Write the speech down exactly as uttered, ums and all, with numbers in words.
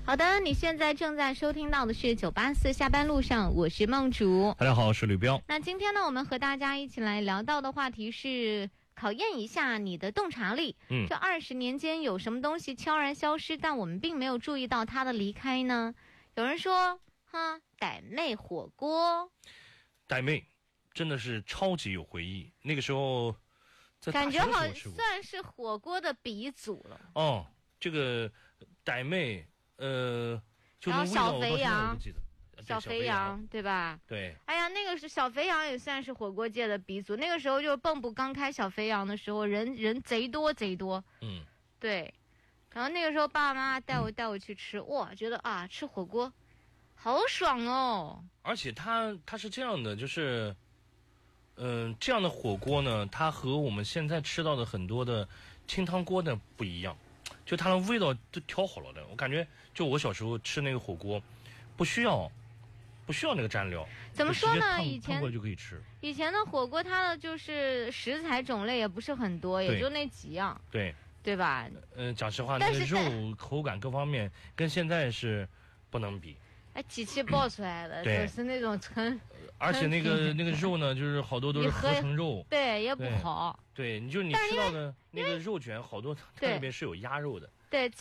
好的，你现在正在收听到的是九八四下班路上，我是梦竹。 大家好，我是吕彪。 那今天呢，我们和大家一起来聊到的话题是考验一下你的洞察力。 嗯， 这二十年间有什么东西悄然消失，但我们并没有注意到它的离开呢？有人说，哈，傣妹火锅。 傣妹真的是超级有回忆，那个时候在感觉好吃过算是火锅的鼻祖了。 哦，这个傣妹，呃，就然后小肥羊， 我记得小肥羊对吧？ 对。 哎呀，那个是小肥羊，也算是火锅界的鼻祖。那个时候就蚌埠刚开小肥羊的时候，人人贼多贼多。 嗯，对。 然后那个时候爸爸妈妈带我、嗯、带我去吃，哇，觉得啊吃火锅好爽哦。 而且它它是这样的，就是嗯、呃，这样的火锅呢，它和我们现在吃到的很多的清汤锅呢不一样，就它的味道都调好了的。我感觉就我小时候吃那个火锅不需要不需要那个蘸料， 怎么说呢？以前就可以吃。 以前的火锅它的就是食材种类也不是很多，也就那几样， 对对吧？ 嗯、呃，讲实话，那个肉口感各方面跟现在是不能比。 哎，机器爆出来的，就是那种成， 而且那个那个肉呢，就是好多都是合成肉， 对，也不好。 对，你就你吃到的那个肉卷，好多它里边是有鸭肉的。 对。